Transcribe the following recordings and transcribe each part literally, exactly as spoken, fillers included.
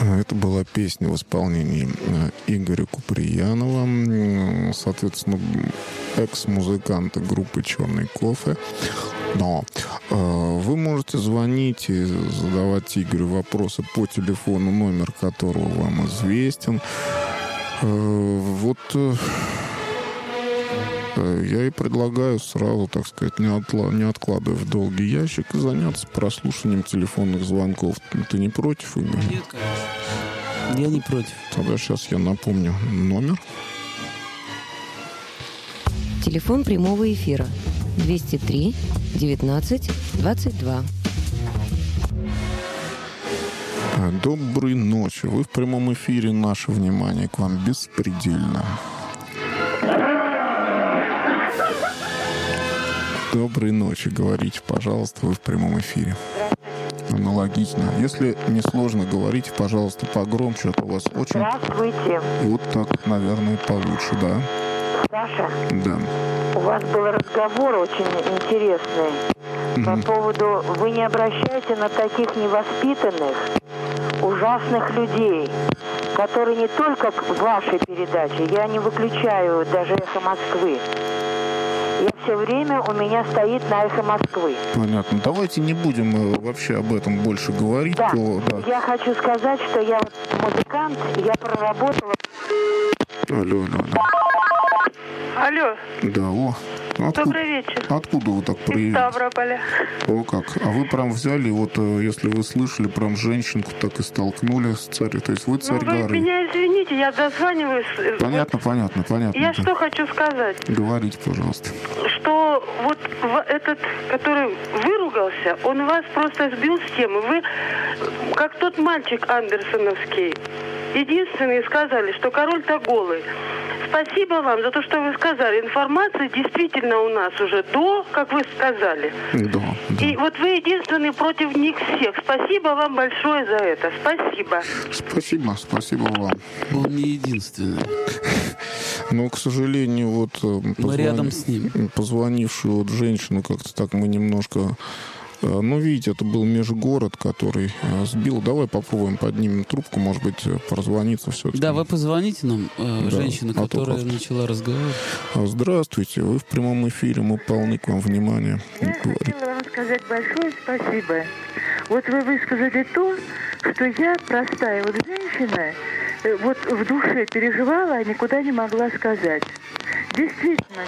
Это была песня в исполнении Игоря Куприянова, соответственно, экс-музыканта группы «Черный кофе». Но э, вы можете звонить и задавать Игорю вопросы по телефону, номер которого вам известен. Э, вот э, я и предлагаю сразу, так сказать, не, отла- не откладывая в долгий ящик, заняться прослушиванием телефонных звонков. Ты не против, Игорь? Нет, конечно. Я не против. Тогда сейчас я напомню номер. Телефон прямого эфира двести три девятнадцать двадцать два. Доброй ночи. Вы в прямом эфире. Наше внимание к вам беспредельно. Доброй ночи. Говорите, пожалуйста, вы в прямом эфире. Аналогично. Если не сложно, говорите, пожалуйста, погромче. Это у вас очень... Здравствуйте. Вот так, наверное, получше, да. Саша, Да. у вас был разговор очень интересный по Мгм. поводу, вы не обращаете на таких невоспитанных, ужасных людей, которые не только к вашей передаче, я не выключаю даже «Эхо Москвы». Я все время, у меня стоит на «Эхо Москвы». Понятно. Давайте не будем э, вообще об этом больше говорить. Да, то, да. я хочу сказать, что я вот музыкант, я проработала... Алло, алло, алло. Алло, Да, о. Откуда, добрый вечер. откуда вы так Из проявились? Ставрополя. О, как. А вы прям взяли, вот, э, если вы слышали, прям женщинку так и столкнули с царем. То есть вы Ну, царь вы горы. меня извините, я дозваниваюсь. э, Понятно, понятно, понятно. Я Да. что хочу сказать, Говорите, пожалуйста. что вот в- этот, который выругался, он вас просто сбил с темы. Вы, как тот мальчик андерсоновский, единственные сказали, что король-то голый. Спасибо вам за то, что вы сказали. Информация действительно у нас уже до, как вы сказали. Да, да. И вот вы единственный против них всех. Спасибо вам большое за это. Спасибо. Спасибо, спасибо вам. Он не единственный. Но, к сожалению, вот э, Мы рядом с ним. позвонившую вот женщину как-то так мы немножко... э, Ну, видите, это был межгород, который э, сбил. Давай попробуем, поднимем трубку, может быть, э, прозвониться все-таки. Да, вы позвоните нам, э, Да, женщина, а то которая как-то. начала разговор. Здравствуйте, вы в прямом эфире, мы полны к вам внимания. Я Говорите. хотела вам сказать большое спасибо. Вот вы высказали то, что я, простая вот женщина, э, вот в душе переживала, а никуда не могла сказать. Действительно.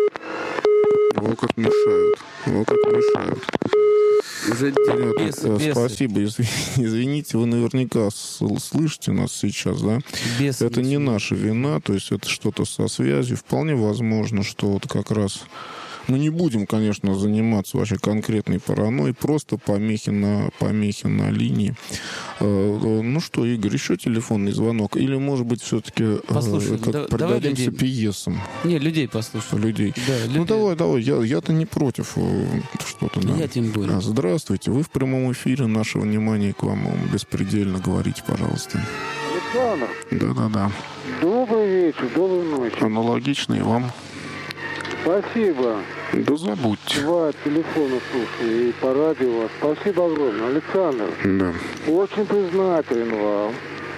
Вот как мешают. Вот как мешают. Уже Понятно. бесы, Э, бесы, Спасибо. Изв- Извините, вы наверняка сл- слышите нас сейчас, да? бесы Это не начали. наша вина, то есть это что-то со связью. Вполне возможно, что вот как раз... Мы не будем, конечно, заниматься вообще конкретной паранойей, просто помехи на, помехи на линии. Э, э, Ну что, Игорь, еще телефонный звонок? Или, может быть, все-таки э, Послушай, как да- давай продадимся людей. пьесам Не, людей послушай. людей? Да, Ну люди- давай, давай, я, я-то не против э, что-то, да. Я тем более. А, Здравствуйте, вы в прямом эфире, наше внимание к вам беспредельно, говорите, пожалуйста. Александр, Да-да-да, добрый вечер, доброй ночи. аналогично и вам. Спасибо. Да забудьте. Два телефона слушаю и по радио вас. Спасибо огромное. Александр, Да. очень признателен вам.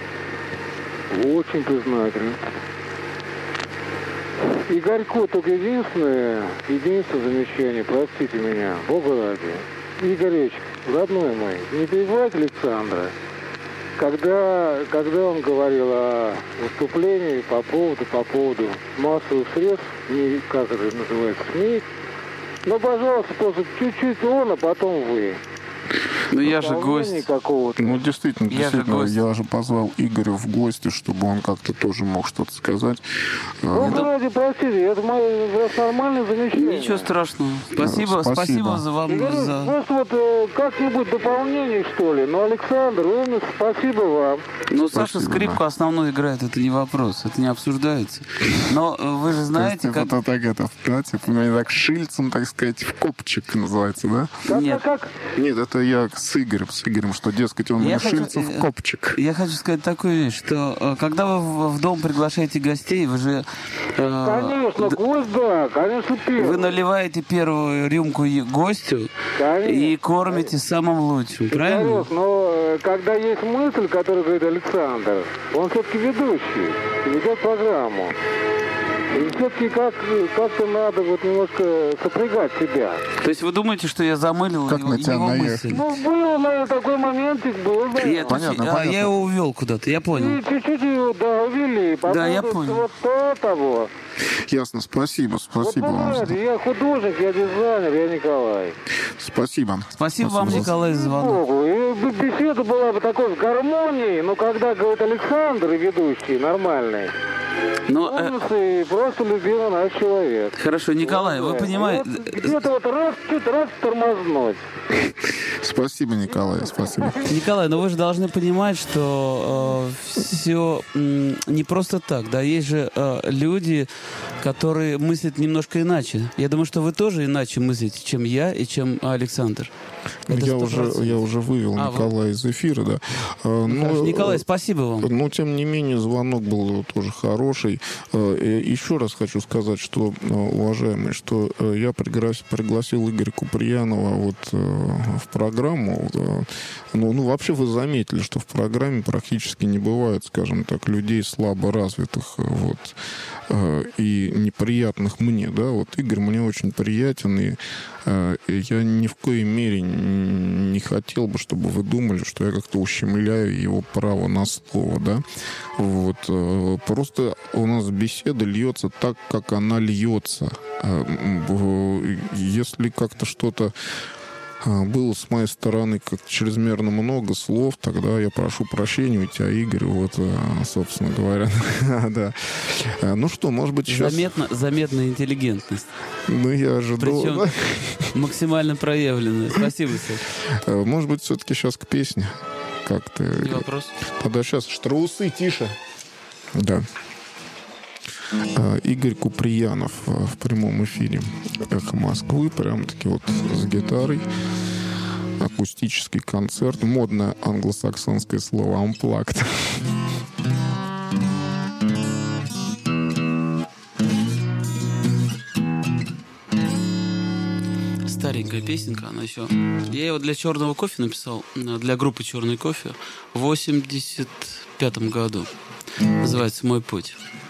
Очень признателен. Игорьку только единственное, единственное замечание, простите меня, Бога ради. Игоревич, родной мой, не перебивайте Александра. Когда, когда он говорил о выступлении по поводу, по поводу массовых средств, не, как это называется, СМИ, ну, пожалуйста, просто чуть-чуть он, а потом вы. Ну я же Дополнения гость. какого-то. Ну, действительно, Я же действительно, гость. я же позвал Игоря в гости, чтобы он как-то тоже мог что-то сказать. А, Бога ради, простите, это мое раз нормальное замечание. Ничего страшного. Спасибо, Спасибо. спасибо за вам Игорь, за. просто вот э, как-нибудь дополнение, что ли. Ну, Александр, умница, спасибо вам. Ну, Саша Спасибо, скрипку да. основную играет, это не вопрос, это не обсуждается. Но э, вы же знаете, то есть, как... типа, так это, да, типа, ну, так шильцем, так сказать, в копчик называется, да? Как, Нет. как, как? Нет, это я с Игорем, с Игорем, что, дескать, он Я мне хочу- шильцем в копчик. Я хочу сказать такую вещь, что э, когда вы в, в дом приглашаете гостей, вы же... э, Конечно, д- гость, да, конечно, первый. Вы наливаете первую рюмку е- гостю Конечно. и кормите самым лучшим, правильно? Игорек, но э, когда есть мысль, которую говорит Александр, он все-таки ведущий, ведет программу. И все-таки как, как-то надо вот немножко сопрягать себя. То есть вы думаете, что я замылил Как его, на тебя его наехали? мысль? Ну, был, наверное, такой моментик, был, да. Я, Понятно, а, понятно. я его увел куда-то, я понял. И чуть-чуть его, да, увели. По Да, я поводу понял. Вот то, того. Ясно, спасибо, спасибо вот, вам. понимаете, я художник, я дизайнер, я Николай. Спасибо. Спасибо вам, за- Николай, за звонок. Богу. И беседа была бы такой в гармонии, но когда говорит Александр, и ведущий, нормальный, Но, э, умница и просто любимый наш человек. хорошо, Николай, вы Вот, понимаете... вот где-то вот раз, чуть раз тормознуть. Спасибо, Николай, спасибо. Николай, но вы же должны понимать, что э, все м, не просто так, да, есть же э, люди, которые мыслят немножко иначе. Я думаю, что вы тоже иначе мыслите, чем я и чем Александр. Это Я сто уже, процентов. я уже вывел А, Николая из эфира, да. А, Ну, хорошо. но, Николай, спасибо вам. Но, тем не менее, звонок был тоже хороший. Э, и Еще раз хочу сказать, что, э, уважаемый, что э, я пригласил, пригласил Игоря Куприянова вот э, в программу. э, Ну, ну, вообще вы заметили, что в программе практически не бывает, скажем так, людей слабо развитых э, вот, э, и неприятных мне, да. Вот Игорь мне очень приятен, и э, и я ни в коей мере не хотел бы, чтобы вы думали, что я как-то ущемляю его право на слово, да. Вот. э, Просто у нас беседа льется так, как она льется. Э, м, Если как-то что-то э, было с моей стороны как чрезмерно много слов, тогда я прошу прощения у тебя, Игорь, вот, э, собственно говоря. Да. Э, Ну что, может быть, сейчас... Заметно, заметная интеллигентность. Ну, я ожидал. Причем да. максимально проявленная. Спасибо, Саша. Э, Может быть, все-таки сейчас к песне. Как ты... Не вопрос. Тогда сейчас штрусы, тише. Да. Э, Игорь Куприянов э, в прямом эфире «Эхо Москвы». Прям-таки вот с гитарой. Акустический концерт. Модное англосаксонское слово «unplugged». Старенькая песенка, она еще... Я его для «Черного кофе» написал, для группы «Черный кофе» в восемьдесят пятом году. Называется «Мой путь».